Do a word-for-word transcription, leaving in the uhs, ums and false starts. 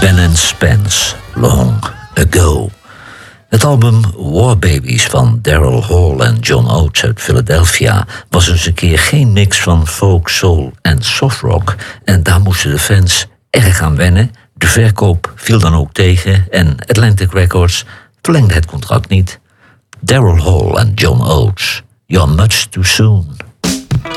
Ben and Spence, Long Ago. Het album War Babies van Daryl Hall en John Oates uit Philadelphia was eens een keer geen mix van folk, soul en soft rock. En daar moesten de fans erg aan wennen. De verkoop viel dan ook tegen en Atlantic Records verlengde het contract niet. Daryl Hall en John Oates, You're Much Too Soon.